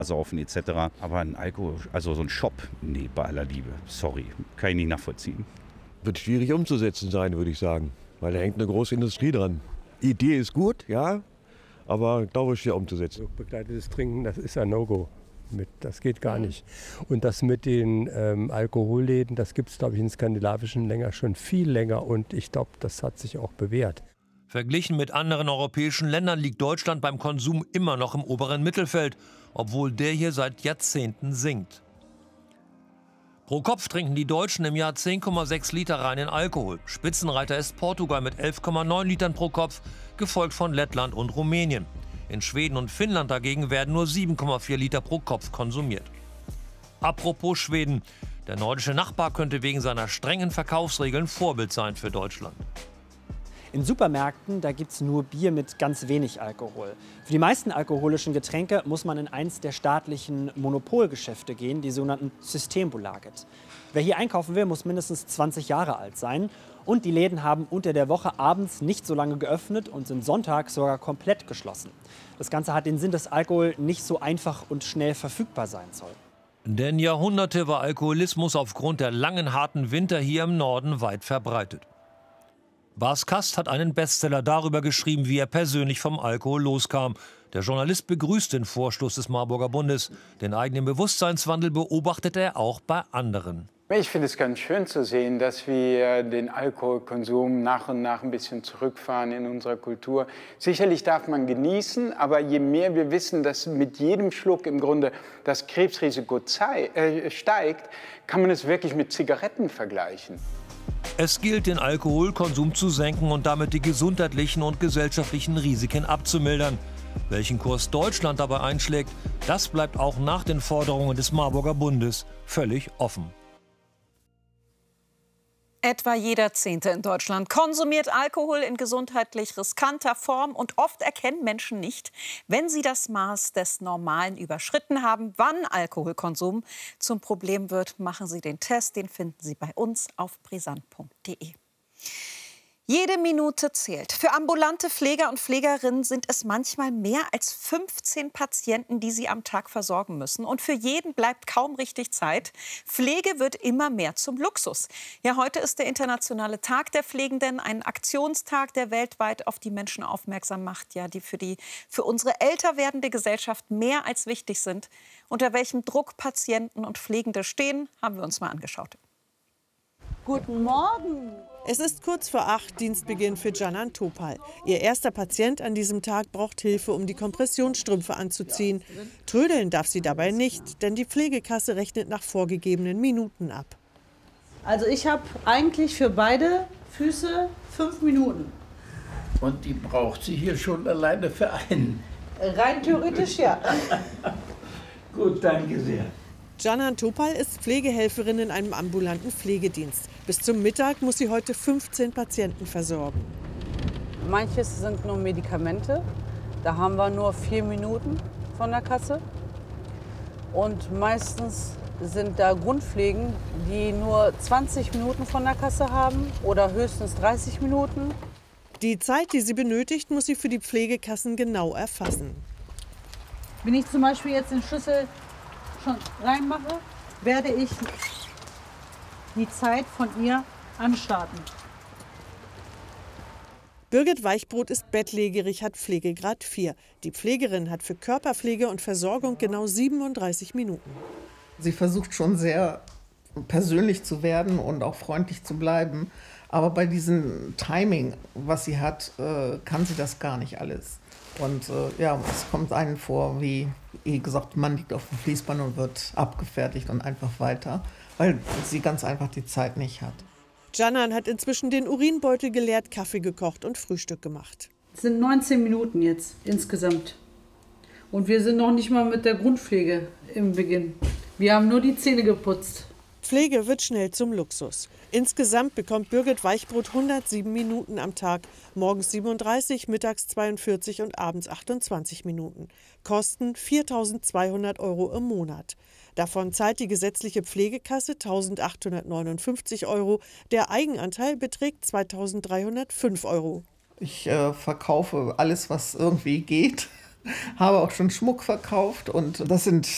saufen etc. Aber ein Alkohol, also so ein Shop, nee, bei aller Liebe, sorry, kann ich nicht nachvollziehen. Wird schwierig umzusetzen sein, würde ich sagen, weil da hängt eine große Industrie dran. Die Idee ist gut, ja, aber dauert schwer umzusetzen. Begleitetes Trinken, das ist ein No-Go. Das geht gar nicht. Und das mit den Alkoholläden, das gibt es, glaube ich, in skandinavischen Ländern schon viel länger. Und ich glaube, das hat sich auch bewährt. Verglichen mit anderen europäischen Ländern liegt Deutschland beim Konsum immer noch im oberen Mittelfeld, obwohl der hier seit Jahrzehnten sinkt. Pro Kopf trinken die Deutschen im Jahr 10,6 Liter reinen Alkohol. Spitzenreiter ist Portugal mit 11,9 Litern pro Kopf, gefolgt von Lettland und Rumänien. In Schweden und Finnland dagegen werden nur 7,4 Liter pro Kopf konsumiert. Apropos Schweden. Der nordische Nachbar könnte wegen seiner strengen Verkaufsregeln Vorbild sein für Deutschland. In Supermärkten, da gibt es nur Bier mit ganz wenig Alkohol. Für die meisten alkoholischen Getränke muss man in eins der staatlichen Monopolgeschäfte gehen, die sogenannten Systembolaget. Wer hier einkaufen will, muss mindestens 20 Jahre alt sein. Und die Läden haben unter der Woche abends nicht so lange geöffnet und sind sonntags sogar komplett geschlossen. Das Ganze hat den Sinn, dass Alkohol nicht so einfach und schnell verfügbar sein soll. Denn Jahrhunderte war Alkoholismus aufgrund der langen, harten Winter hier im Norden weit verbreitet. Bas Kast hat einen Bestseller darüber geschrieben, wie er persönlich vom Alkohol loskam. Der Journalist begrüßt den Vorstoß des Marburger Bundes. Den eigenen Bewusstseinswandel beobachtet er auch bei anderen. Ich finde es ganz schön zu sehen, dass wir den Alkoholkonsum nach und nach ein bisschen zurückfahren in unserer Kultur. Sicherlich darf man genießen, aber je mehr wir wissen, dass mit jedem Schluck im Grunde das Krebsrisiko steigt, kann man es wirklich mit Zigaretten vergleichen. Es gilt, den Alkoholkonsum zu senken und damit die gesundheitlichen und gesellschaftlichen Risiken abzumildern. Welchen Kurs Deutschland dabei einschlägt, das bleibt auch nach den Forderungen des Marburger Bundes völlig offen. Etwa jeder Zehnte in Deutschland konsumiert Alkohol in gesundheitlich riskanter Form. Und oft erkennen Menschen nicht, wenn sie das Maß des Normalen überschritten haben, wann Alkoholkonsum zum Problem wird. Machen Sie den Test, den finden Sie bei uns auf brisant.de. Jede Minute zählt. Für ambulante Pfleger und Pflegerinnen sind es manchmal mehr als 15 Patienten, die sie am Tag versorgen müssen. Und für jeden bleibt kaum richtig Zeit. Pflege wird immer mehr zum Luxus. Ja, heute ist der Internationale Tag der Pflegenden, ein Aktionstag, der weltweit auf die Menschen aufmerksam macht, ja, die für unsere älter werdende Gesellschaft mehr als wichtig sind. Unter welchem Druck Patienten und Pflegende stehen, haben wir uns mal angeschaut. Guten Morgen. Es ist kurz vor 8, Dienstbeginn für Canan Topal. Ihr erster Patient an diesem Tag braucht Hilfe, um die Kompressionsstrümpfe anzuziehen. Trödeln darf sie dabei nicht, denn die Pflegekasse rechnet nach vorgegebenen Minuten ab. Also ich habe eigentlich für beide Füße 5 Minuten. Und die braucht sie hier schon alleine für einen? Rein theoretisch ja. Gut, danke sehr. Canan Topal ist Pflegehelferin in einem ambulanten Pflegedienst. Bis zum Mittag muss sie heute 15 Patienten versorgen. Manches sind nur Medikamente. Da haben wir nur 4 Minuten von der Kasse. Und meistens sind da Grundpflegen, die nur 20 Minuten von der Kasse haben oder höchstens 30 Minuten. Die Zeit, die sie benötigt, muss sie für die Pflegekassen genau erfassen. Wenn ich zum Beispiel jetzt den Schlüssel schon reinmache, werde ich die Zeit von ihr anstarten. Birgit Weichbrot ist bettlägerig, hat Pflegegrad 4. Die Pflegerin hat für Körperpflege und Versorgung genau 37 Minuten. Sie versucht schon sehr persönlich zu werden und auch freundlich zu bleiben. Aber bei diesem Timing, was sie hat, kann sie das gar nicht alles. Und ja, es kommt einem vor, wie gesagt, man liegt auf dem Fließband und wird abgefertigt und einfach weiter, weil sie ganz einfach die Zeit nicht hat. Canan hat inzwischen den Urinbeutel geleert, Kaffee gekocht und Frühstück gemacht. Es sind 19 Minuten jetzt insgesamt. Und wir sind noch nicht mal mit der Grundpflege im Beginn. Wir haben nur die Zähne geputzt. Pflege wird schnell zum Luxus. Insgesamt bekommt Birgit Weichbrot 107 Minuten am Tag. Morgens 37, mittags 42 und abends 28 Minuten. Kosten 4.200 € im Monat. Davon zahlt die gesetzliche Pflegekasse 1.859 €. Der Eigenanteil beträgt 2.305 €. Ich verkaufe alles, was irgendwie geht. Habe auch schon Schmuck verkauft und das sind